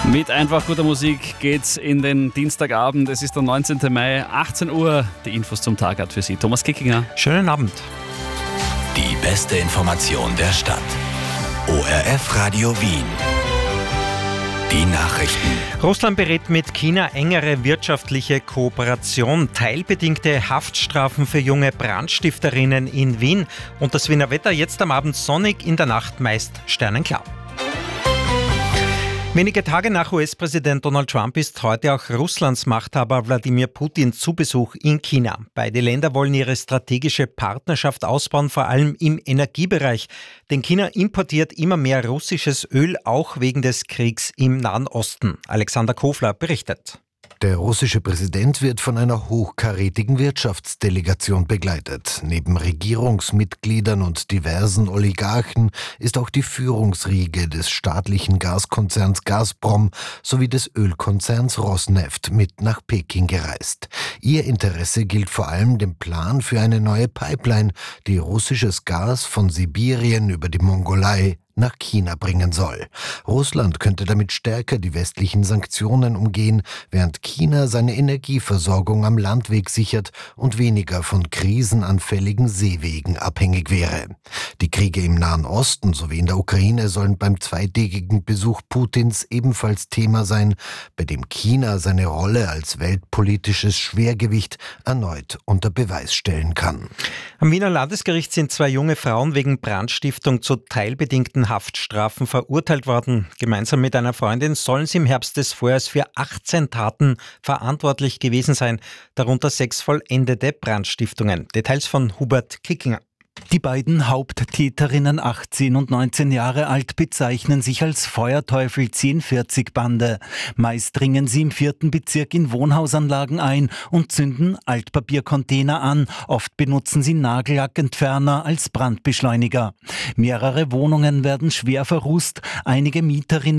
Mit einfach guter Musik geht's in den Dienstagabend. Es ist der 19. Mai, 18 Uhr. Die Infos zum Tag hat für Sie Thomas Kickinger. Schönen Abend. Die beste Information der Stadt. ORF Radio Wien. Die Nachrichten. Russland berät mit China engere wirtschaftliche Kooperation, teilbedingte Haftstrafen für junge Brandstifterinnen in Wien und das Wiener Wetter jetzt am Abend sonnig, in der Nacht meist sternenklar. Wenige Tage nach US-Präsident Donald Trump ist heute auch Russlands Machthaber Wladimir Putin zu Besuch in China. Beide Länder wollen ihre strategische Partnerschaft ausbauen, vor allem im Energiebereich. Denn China importiert immer mehr russisches Öl, auch wegen des Kriegs im Nahen Osten. Alexander Kofler berichtet. Der russische Präsident wird von einer hochkarätigen Wirtschaftsdelegation begleitet. Neben Regierungsmitgliedern und diversen Oligarchen ist auch die Führungsriege des staatlichen Gaskonzerns Gazprom sowie des Ölkonzerns Rosneft mit nach Peking gereist. Ihr Interesse gilt vor allem dem Plan für eine neue Pipeline, die russisches Gas von Sibirien über die Mongolei nach China bringen soll. Russland könnte damit stärker die westlichen Sanktionen umgehen, während China seine Energieversorgung am Landweg sichert und weniger von krisenanfälligen Seewegen abhängig wäre. Die Kriege im Nahen Osten sowie in der Ukraine sollen beim zweitägigen Besuch Putins ebenfalls Thema sein, bei dem China seine Rolle als weltpolitisches Schwergewicht erneut unter Beweis stellen kann. Am Wiener Landesgericht sind 2 junge Frauen wegen Brandstiftung zu teilbedingten Haftstrafen verurteilt worden. Gemeinsam mit einer Freundin sollen sie im Herbst des Vorjahres für 18 Taten verantwortlich gewesen sein, darunter 6 vollendete Brandstiftungen. Details von Hubert Kickinger. Die beiden Haupttäterinnen, 18 und 19 Jahre alt, bezeichnen sich als Feuerteufel 1040-Bande. Meist dringen sie im 4. Bezirk in Wohnhausanlagen ein und zünden Altpapiercontainer an. Oft benutzen sie Nagellackentferner als Brandbeschleuniger. Mehrere Wohnungen werden schwer verrußt. Einige Mieterinnen